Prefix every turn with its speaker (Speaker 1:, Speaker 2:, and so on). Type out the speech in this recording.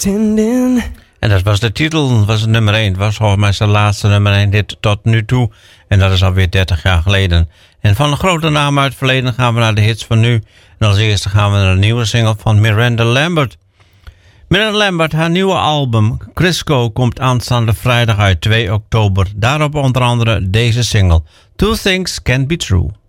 Speaker 1: pretending.
Speaker 2: En dat was de titel, was het nummer 1. Het was volgens mij zijn laatste nummer 1 hit tot nu toe. En dat is alweer 30 jaar geleden. En van de grote namen uit het verleden gaan we naar de hits van nu. En als eerste gaan we naar een nieuwe single van Miranda Lambert. Miranda Lambert, haar nieuwe album Crisco komt aanstaande vrijdag uit 2 oktober. Daarop onder andere deze single, Two Things Can Be True.